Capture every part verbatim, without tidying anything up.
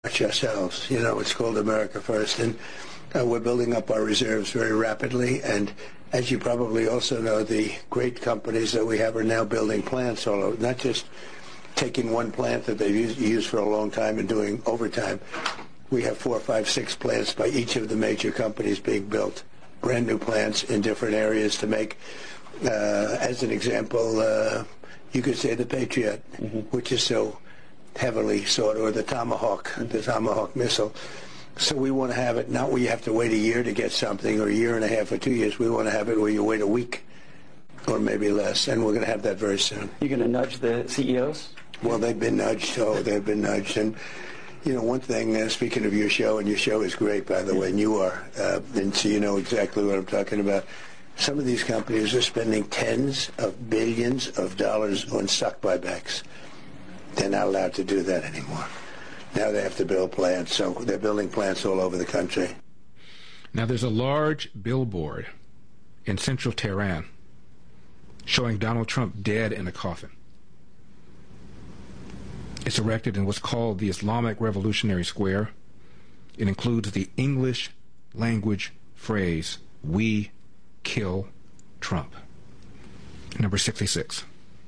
watch ourselves. You know, it's called America First, and uh, we're building up our reserves very rapidly. And as you probably also know, the great companies that we have are now building plants all over, not just taking one plant that they've used, used for a long time and doing overtime. We have four, five, six plants by each of the major companies being built, brand new plants in different areas to make, uh, as an example, uh, you could say the Patriot, mm-hmm. which is so heavily sought, or the Tomahawk, mm-hmm. the Tomahawk missile. So we want to have it not where you have to wait a year to get something, or a year and a half or two years. We want to have it where you wait a week or maybe less, and we're going to have that very soon. You're going to nudge the C E Os? Well, they've been nudged. Oh, they've been nudged. And, you know, one thing, uh, speaking of your show, and your show is great, by the way, and you are, uh, and so you know exactly what I'm talking about. Some of these companies are spending tens of billions of dollars on stock buybacks. They're not allowed to do that anymore. Now they have to build plants, so they're building plants all over the country. Now there's a large billboard in central Tehran showing Donald Trump dead in a coffin. It's erected in what's called the Islamic Revolutionary Square. It includes the English language phrase, "We kill Trump." Number sixty-six.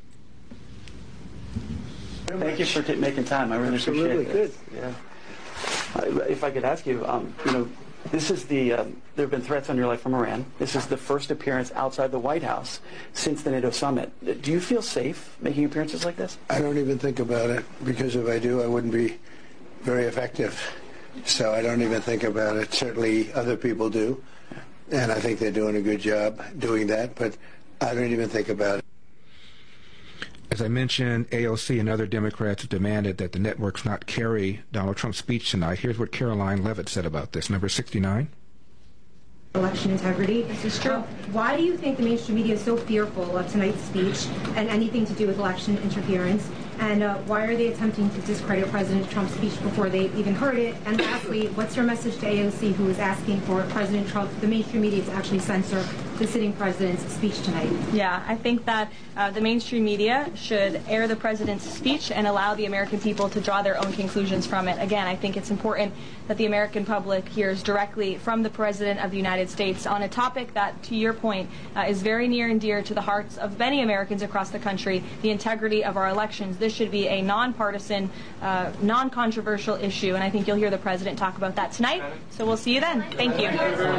Thank you for t- making time. I really Absolutely. appreciate it. Good. Yeah. Uh, if I could ask you, um, you know, this is the, um, there have been threats on your life from Iran. This is the first appearance outside the White House since the NATO summit. Do you feel safe making appearances like this? I don't even think about it, because if I do, I wouldn't be very effective. So I don't even think about it. Certainly other people do, and I think they're doing a good job doing that, but I don't even think about it. As I mentioned, A O C and other Democrats demanded that the networks not carry Donald Trump's speech tonight. Here's what Caroline Levitt said about this. Number sixty-nine. Election integrity. This is true. Uh, why do you think the mainstream media is so fearful of tonight's speech and anything to do with election interference? And uh, why are they attempting to discredit President Trump's speech before they even heard it? And lastly, what's your message to A O C, who is asking for President Trump, the mainstream media, to actually censor the sitting president's speech tonight? Yeah, I think that uh, the mainstream media should air the president's speech and allow the American people to draw their own conclusions from it. Again, I think it's important that the American public hears directly from the President of the United States on a topic that, to your point, uh, is very near and dear to the hearts of many Americans across the country, the integrity of our elections. This should be a nonpartisan, uh, non-controversial issue, and I think you'll hear the President talk about that tonight. So we'll see you then. Thank you.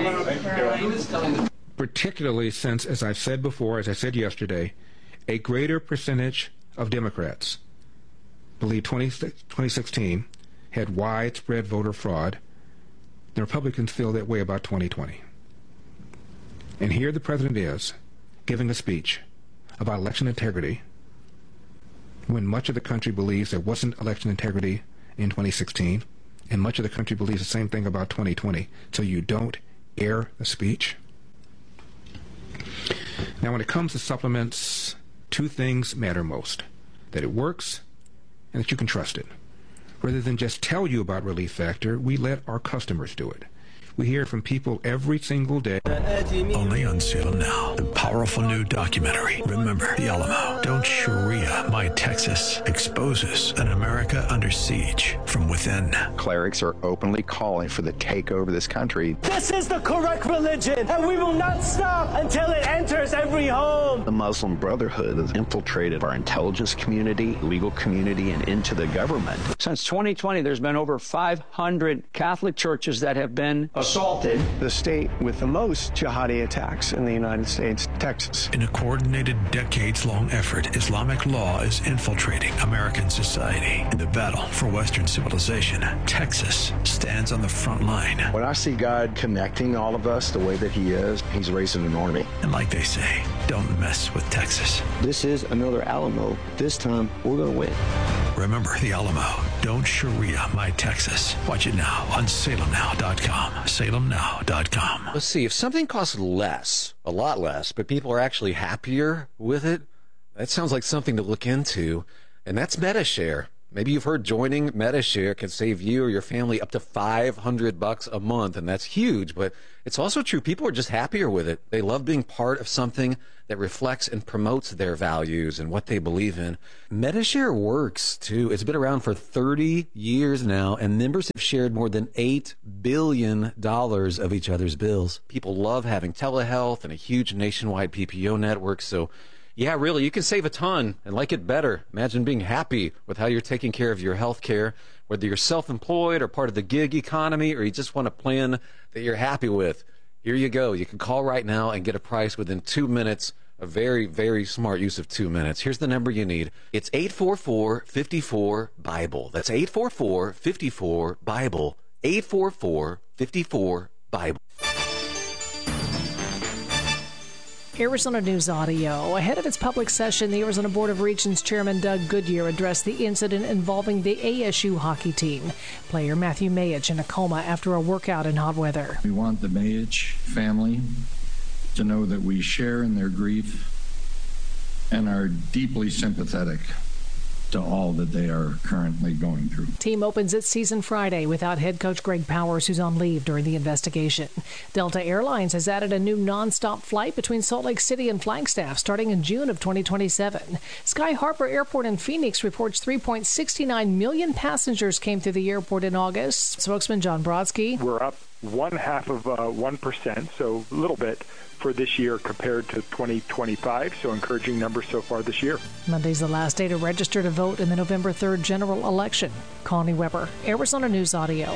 Particularly since, as I've said before, as I said yesterday, a greater percentage of Democrats believe twenty sixteen had widespread voter fraud. The Republicans feel that way about twenty twenty. And here the President is giving a speech about election integrity when much of the country believes there wasn't election integrity in twenty sixteen, and much of the country believes the same thing about twenty twenty. So you don't air the speech. Now, when it comes to supplements, two things matter most: that it works and that you can trust it. Rather than just tell you about Relief Factor, we let our customers do it. We hear from people every single day. Only on Salem Now. The powerful new documentary, Remember the Alamo. Don't Sharia My Texas, exposes an America under siege from within. Clerics are openly calling for the takeover of this country. This is the correct religion, and we will not stop until it enters every home. The Muslim Brotherhood has infiltrated our intelligence community, legal community, and into the government. Since twenty twenty, there's been over five hundred Catholic churches that have been assaulted. The state with the most jihadi attacks in the United States, Texas. In a coordinated, decades-long effort, Islamic law is infiltrating American society. In the battle for Western civilization, Texas stands on the front line. When I see God connecting all of us the way that he is, he's raising an army. And like they say, don't mess with Texas. This is another Alamo. This time, we're going to win. Remember the Alamo. Don't Sharia My Texas. Watch it now on Salem Now dot com. Salem Now dot com. Let's see, if something costs less, a lot less, but people are actually happier with it, that sounds like something to look into, and that's MetaShare. Maybe you've heard joining Medi-Share can save you or your family up to five hundred bucks a month, and that's huge, but it's also true. People are just happier with it. They love being part of something that reflects and promotes their values and what they believe in. Medi-Share works, too. It's been around for thirty years now, and members have shared more than eight billion dollars of each other's bills. People love having telehealth and a huge nationwide P P O network, so yeah, really, you can save a ton and like it better. Imagine being happy with how you're taking care of your health care, whether you're self-employed or part of the gig economy, or you just want a plan that you're happy with. Here you go. You can call right now and get a price within two minutes. A very, very smart use of two minutes. Here's the number you need. It's eight four four, five four, BIBLE. That's eight four four, five four, BIBLE. eight four four, five four, BIBLE. Arizona News Audio. Ahead of its public session, the Arizona Board of Regents Chairman Doug Goodyear addressed the incident involving the A S U hockey team. Player Matthew Mayich in a coma after a workout in hot weather. We want the Mayich family to know that we share in their grief and are deeply sympathetic to all that they are currently going through. Team opens its season Friday without head coach Greg Powers, who's on leave during the investigation. Delta Airlines has added a new nonstop flight between Salt Lake City and Flagstaff starting in June of twenty twenty-seven. Sky Harbor Airport in Phoenix reports three point six nine million passengers came through the airport in August. Spokesman John Brodsky. We're up one half of uh, one percent, so a little bit for this year compared to twenty twenty-five, so encouraging numbers so far this year. Monday's the last day to register to vote in the November third general election. Connie Weber, Arizona News Audio.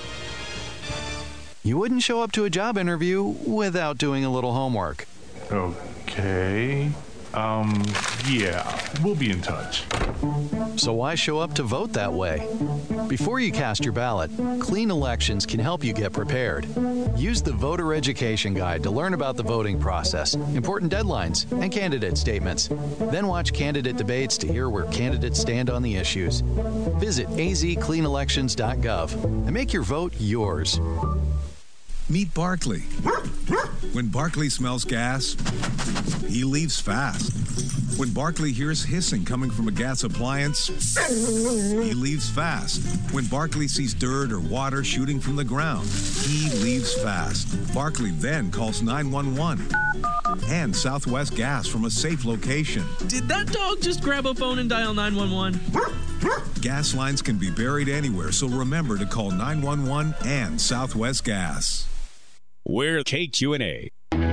You wouldn't show up to a job interview without doing a little homework. Okay. Um, yeah, we'll be in touch. So why show up to vote that way? Before you cast your ballot, Clean Elections can help you get prepared. Use the Voter Education Guide to learn about the voting process, important deadlines, and candidate statements. Then watch candidate debates to hear where candidates stand on the issues. Visit a z clean elections dot gov and make your vote yours. Meet Barkley. When Barkley smells gas, he leaves fast. When Barkley hears hissing coming from a gas appliance, he leaves fast. When Barkley sees dirt or water shooting from the ground, he leaves fast. Barkley then calls nine one one and Southwest Gas from a safe location. Did that dog just grab a phone and dial nine one one? Gas lines can be buried anywhere, so remember to call nine one one and Southwest Gas. We're K Q and A.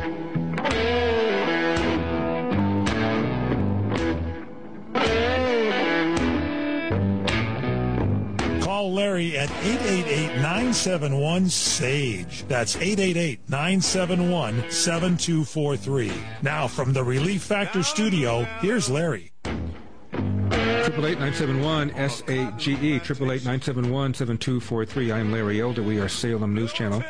Call Larry at eight eight eight, nine seven one, S A G E. That's eight eight eight, nine seven one, seven two four three. Now from the Relief Factor studio, here's Larry. Triple eight nine seven one S A G E. Triple eight nine seven one seven two four three. I'm Larry Elder. We are Salem News Channel.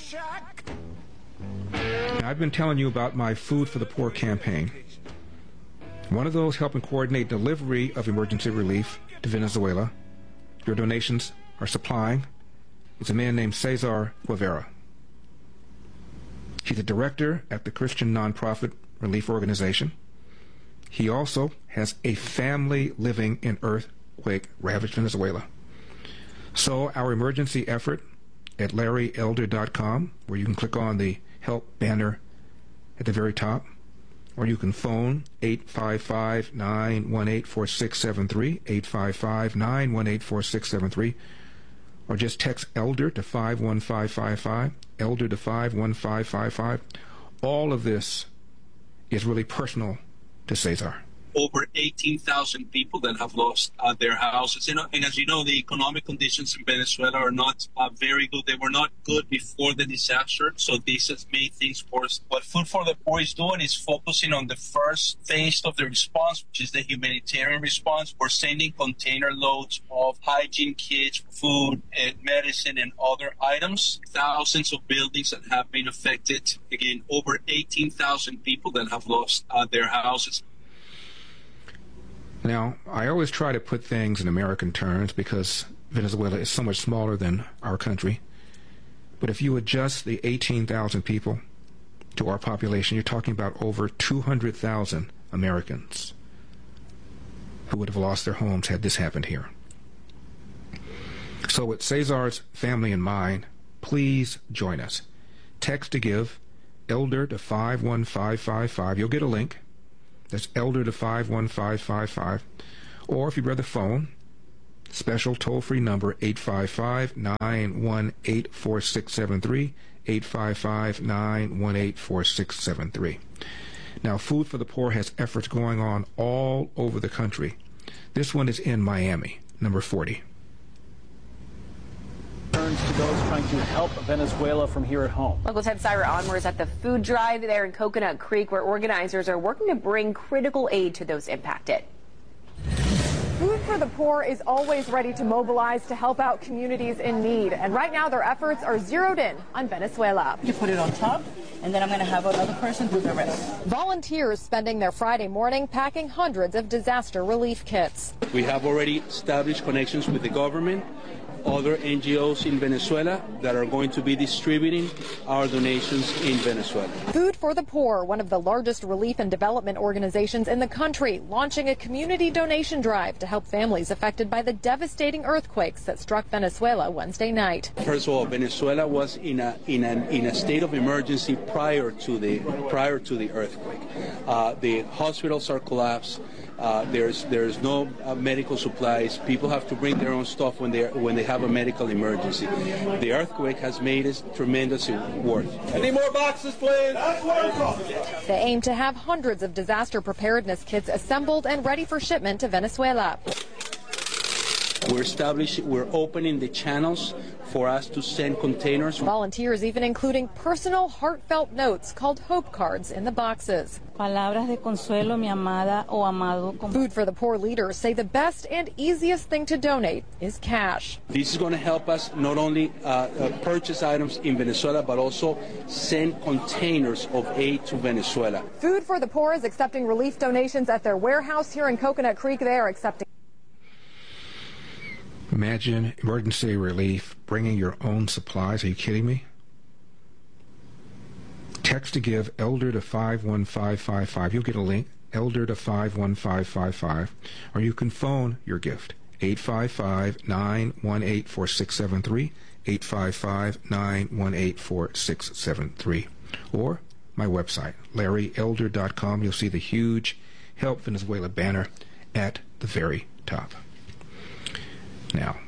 I've been telling you about my Food for the Poor campaign. One of those helping coordinate delivery of emergency relief to Venezuela. Your donations are supplying. Is a man named Cesar Guevara. He's a director at the Christian nonprofit relief organization. He also has a family living in earthquake-ravaged Venezuela. So our emergency effort at larry elder dot com, where you can click on the help banner at the very top, or you can phone eight five five, nine one eight, four six seven three, eight five five, nine one eight, four six seven three, or just text ELDER to five one five five five, ELDER to five one five five five. All of this is really personal to Cesar. Over eighteen thousand people that have lost uh, their houses. You know, and as you know, the economic conditions in Venezuela are not uh, very good. They were not good before the disaster, so this has made things worse. What Food for the Poor is doing is focusing on the first phase of the response, which is the humanitarian response. We're sending container loads of hygiene kits, food, and medicine, and other items. Thousands of buildings that have been affected. Again, over eighteen thousand people that have lost uh, their houses. Now, I always try to put things in American terms because Venezuela is so much smaller than our country. But if you adjust the eighteen thousand people to our population, you're talking about over two hundred thousand Americans who would have lost their homes had this happened here. So with Cesar's family in mind, please join us. Text to give, Elder to five one five five five. You'll get a link. That's Elder to five one five five five. Or if you'd rather phone, special toll-free number eight five five, nine one eight, four six seven three, eight five five, nine one eight, four six seven three. Now, Food for the Poor has efforts going on all over the country. This one is in Miami, number forty. Turns to those trying to help Venezuela from here at home. Local ten Syra Onward is at the food drive there in Coconut Creek, where organizers are working to bring critical aid to those impacted. Food for the Poor is always ready to mobilize to help out communities in need. And right now their efforts are zeroed in on Venezuela. You put it on top, and then I'm going to have another person do the rest. Volunteers spending their Friday morning packing hundreds of disaster relief kits. We have already established connections with the government, other N G Os in Venezuela that are going to be distributing our donations in Venezuela. Food for the Poor, one of the largest relief and development organizations in the country, launching a community donation drive to help families affected by the devastating earthquakes that struck Venezuela Wednesday night. First of all, Venezuela was in a in a in a state of emergency prior to the prior to the earthquake. Uh, the hospitals are collapsed. Uh, there's there's no uh, medical supplies. People have to bring their own stuff when they when they have a medical emergency. The earthquake has made it tremendously worse. Any more boxes, please? They aim to have hundreds of disaster preparedness kits assembled and ready for shipment to Venezuela. We're establishing, we're opening the channels for us to send containers. Volunteers even including personal heartfelt notes called hope cards in the boxes. Palabras de consuelo, mi amada o amado. Food for the Poor leaders say the best and easiest thing to donate is cash. This is going to help us not only uh, uh, purchase items in Venezuela, but also send containers of aid to Venezuela. Food for the Poor is accepting relief donations at their warehouse here in Coconut Creek. They are accepting. Imagine emergency relief, bringing your own supplies. Are you kidding me? Text to give, Elder to five one five five five. You'll get a link, Elder to five one five five five. Or you can phone your gift, eight five five, nine one eight, four six seven three, eight five five, nine one eight, four six seven three. Or my website, larry elder dot com. You'll see the huge Help Venezuela banner at the very top. Now,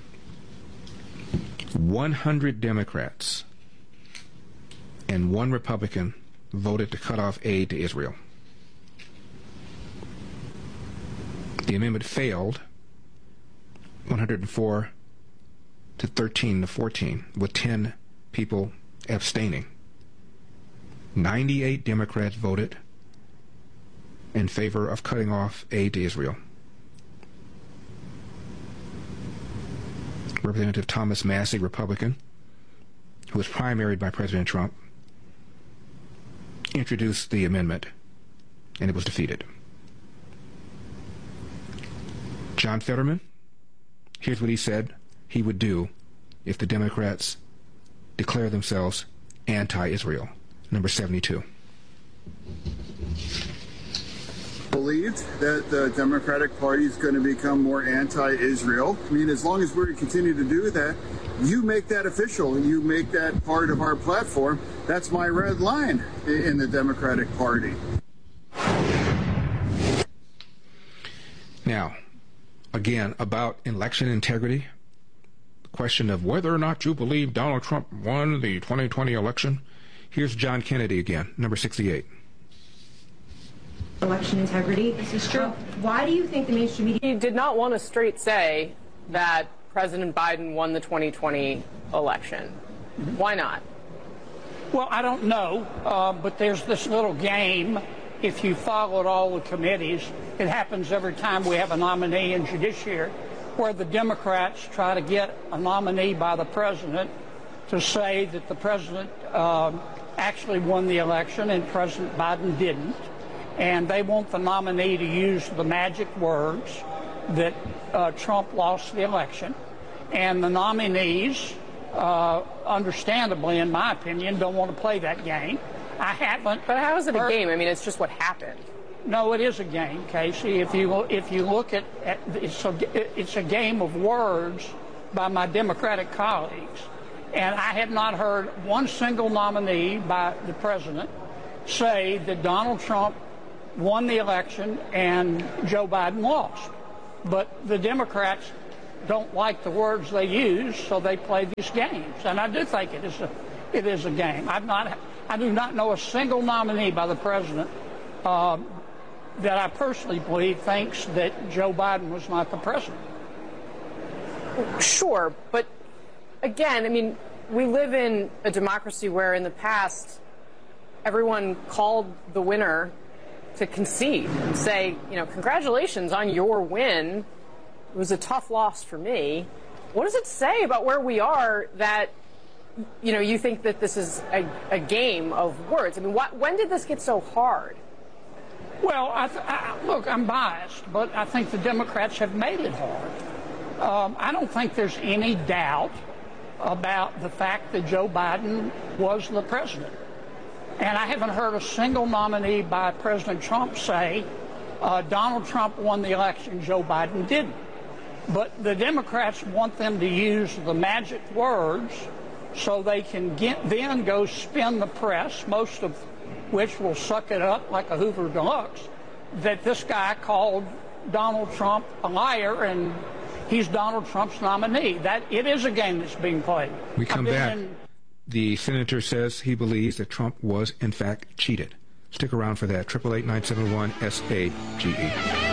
one hundred Democrats and one Republican voted to cut off aid to Israel. The amendment failed, one hundred four to thirteen to fourteen, with ten people abstaining. ninety-eight Democrats voted in favor of cutting off aid to Israel. Representative Thomas Massie, Republican, who was primaried by President Trump, introduced the amendment, and it was defeated. John Fetterman, here's what he said he would do if the Democrats declare themselves anti-Israel. Number seventy-two. Believed that the Democratic Party is going to become more anti-Israel. I mean, as long as we continue to do that, you make that official. You make that part of our platform. That's my red line in the Democratic Party. Now, again, about election integrity, the question of whether or not you believe Donald Trump won the twenty twenty election. Here's John Kennedy again, number sixty-eight. Election integrity. This is true. Why do you think the mainstream media... He did not want to straight say that President Biden won the twenty twenty election. Mm-hmm. Why not? Well, I don't know, uh, but there's this little game. If you followed all the committees, it happens every time we have a nominee in judiciary, where the Democrats try to get a nominee by the president to say that the president uh, actually won the election and President Biden didn't. And they want the nominee to use the magic words that uh, Trump lost the election. And the nominees, uh, understandably, in my opinion, don't want to play that game. I haven't. But how is it a heard, game? I mean, it's just what happened. No, it is a game, Casey. If you if you look at, at it's a it's a game of words by my Democratic colleagues, and I have not heard one single nominee by the president say that Donald Trump won the election and Joe Biden lost. But the Democrats don't like the words they use, so they play these games. And I do think it is a, it is a game. I've not, I do not know a single nominee by the president uh, that I personally believe thinks that Joe Biden was not the president. Sure, but again, I mean, we live in a democracy where in the past everyone called the winner to concede and say, you know, congratulations on your win. It was a tough loss for me. What does it say about where we are that, you know, you think that this is a, a game of words? I mean, what, when did this get so hard? Well, I th- I, look, I'm biased, but I think the Democrats have made it hard. Um, I don't think there's any doubt about the fact that Joe Biden was the president. And I haven't heard a single nominee by President Trump say uh, Donald Trump won the election, Joe Biden didn't. But the Democrats want them to use the magic words so they can get, then go spin the press, most of which will suck it up like a Hoover Deluxe, that this guy called Donald Trump a liar and he's Donald Trump's nominee. That it is a game that's being played. We come back. In, The senator says he believes that Trump was, in fact, cheated. Stick around for that. eight eight eight, nine seven one, S A G E.